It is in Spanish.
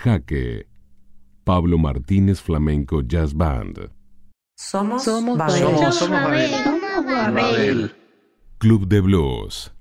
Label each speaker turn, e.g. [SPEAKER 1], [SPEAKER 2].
[SPEAKER 1] Jaque, Pablo Martínez Flamenco Jazz Band.
[SPEAKER 2] Somos
[SPEAKER 3] Somos
[SPEAKER 2] Babel.
[SPEAKER 3] Babel.
[SPEAKER 4] Somos Babel.
[SPEAKER 3] Somos Babel.
[SPEAKER 1] Club de Blues.